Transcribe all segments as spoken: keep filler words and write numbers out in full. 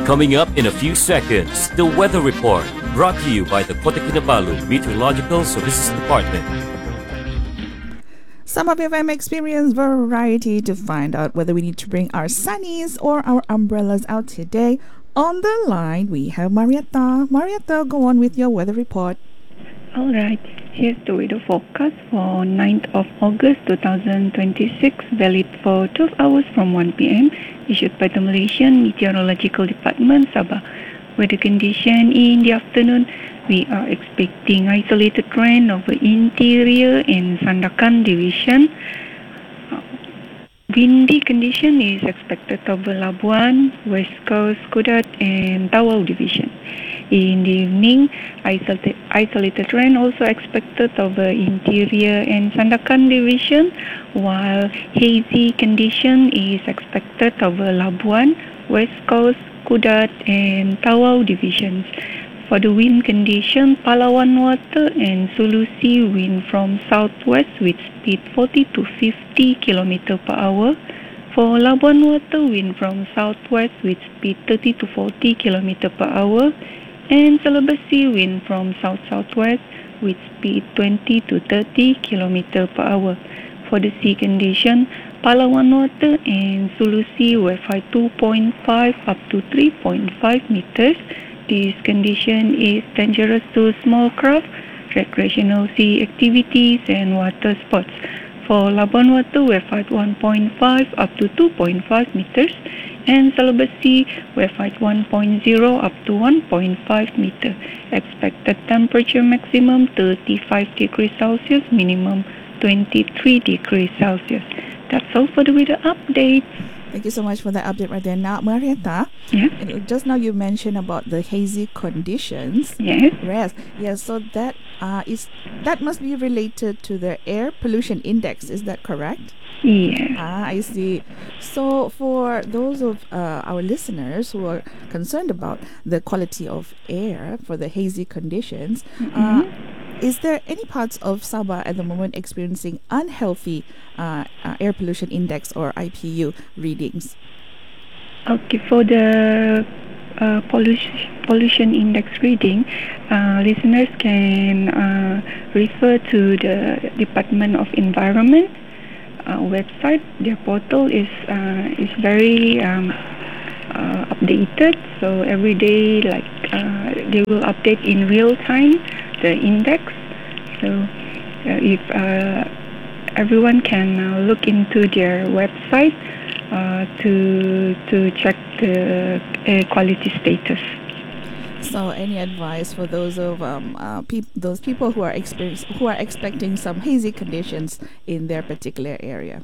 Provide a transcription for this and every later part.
Coming up in a few seconds, the weather report brought to you by the Kota Kinabalu Meteorological Services Department. Some of you have experienced variety to find out whether we need to bring our sunnies or our umbrellas out today. On the line, we have Marietta. Marietta, go on with your weather report. All right, here's the weather forecast for ninth of August twenty twenty-six, valid for twelve hours from one p.m. issued by the Malaysian Meteorological Department, Sabah. Weather condition in the afternoon, we are expecting isolated rain over interior and Sandakan division. Windy condition is expected over Labuan, West Coast, Kudat and Tawau division. In the evening, isolated, isolated rain also expected over interior and Sandakan division, while hazy condition is expected over Labuan, West Coast, Kudat and Tawau divisions. For the wind condition, Palawan water and Sulusi wind from southwest with speed forty to fifty kilometers per hour. For Labuan water, wind from southwest with speed thirty to forty kilometers per hour. And Sulawesi wind from south-southwest with speed twenty to thirty kilometers per hour. For the sea condition, Palawan water and Sulusi will fight two point five up to three point five meters. This condition is dangerous to small craft, recreational sea activities and water sports. For Labuan water, will fight one point five up to two point five meters, and Sulawesi will fight one point zero up to one point five meter. Expected temperature maximum thirty-five degrees Celsius, minimum twenty-three degrees Celsius. That's all for the weather update. Thank you so much for that update right there. Now, Marietta, Yeah. just now you mentioned about the hazy conditions. Yes. Yes, yes. So that uh, is that must be related to the air pollution index. Is that correct? Yes. Ah, I see. So for those of uh, our listeners who are concerned about the quality of air for the hazy conditions, Mm-hmm. uh, is there any parts of Sabah at the moment experiencing unhealthy uh, uh, air pollution index or I P U readings? Okay, for the uh, pollution, pollution index reading, uh, listeners can uh, refer to the Department of Environment uh, website. Their portal is uh, is very um, uh, updated. So every day, like uh, they will update in real time the index. So uh, if uh, everyone can uh, look into their website uh, to to check the air quality status. So, any advice for those of um uh, peop- those people who are experience who are expecting some hazy conditions in their particular area?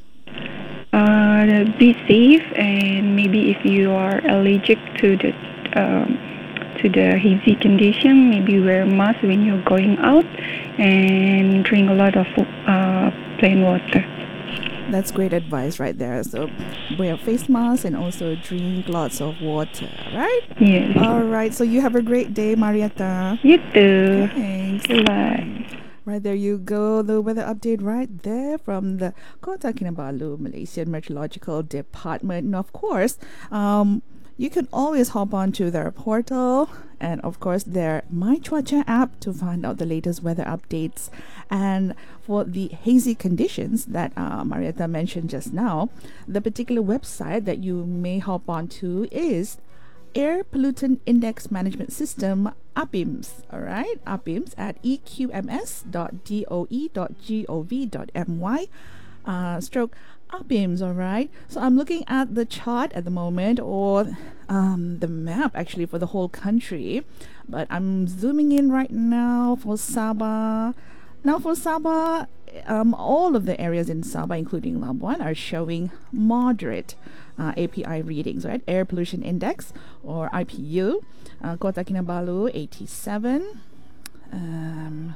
Uh, be safe, and maybe if you are allergic to the um, to the hazy condition, maybe wear mask when you're going out, and drink a lot of uh, plain water. That's great advice right there. So, wear face mask and also drink lots of water, right? Yes. All right. So, you have a great day, Marietta. You too. Thanks. Bye. Right, there you go. The weather update right there from the Kota Kinabalu Malaysian Meteorological Department. And of course, um, you can always hop on to their portal and of course their My Cuaca app to find out the latest weather updates. And for the hazy conditions that uh, Marietta mentioned just now, the particular website that you may hop on to is Air Pollutant Index Management System, A P I M S, all right? A P I M S at e q m s dot d o e dot gov dot m y, uh, stroke A P I M S, all right? So I'm looking at the chart at the moment, or um, the map actually for the whole country, but I'm zooming in right now for Sabah. Now for Sabah, um, all of the areas in Sabah, including Labuan, are showing moderate uh, A P I readings, right? Air Pollution Index, or I P U. Uh, Kota Kinabalu, eighty-seven. Um,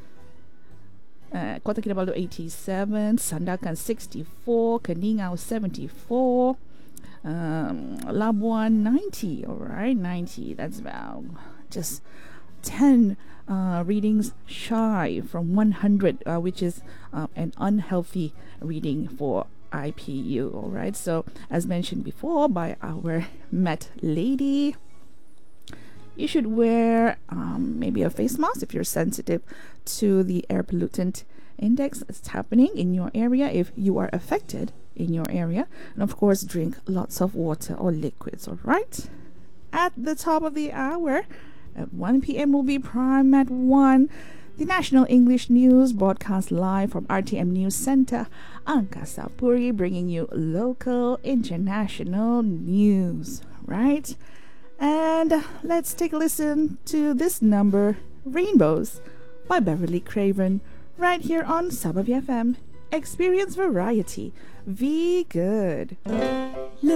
uh, Kota Kinabalu, eighty-seven. Sandakan, sixty-four. Keningau, seventy-four. Um, Labuan, ninety. All right, ninety. That's about just ten uh, readings shy from one hundred, uh, which is uh, an unhealthy reading for I P U. All right, so as mentioned before by our Met lady, You should wear um, maybe a face mask if you're sensitive to the air pollutant index that's happening in your area, if you are affected in your area. And of course, drink lots of water or liquids, all right? At the top of the hour, at one p.m. will be Prime at one. The National English News broadcast live from R T M News Center, Angkasa Puri, bringing you local, international news, right? And uh, let's take a listen to this number, Rainbows, by Beverly Craven, right here on Sabah F M. Experience variety. Be good.